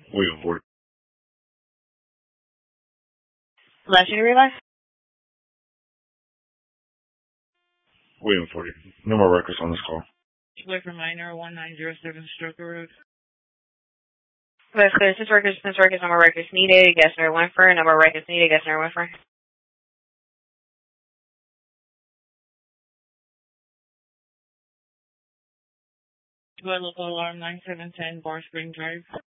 William 40. Last unit realize? William 40. No more records on this call. Wait for minor 1907 Stroker Road. That's clear. Since records, number records needed. Gessner Winfrey. Number records needed. Gessner Winfrey. Local alarm 9710 Bar Spring Drive.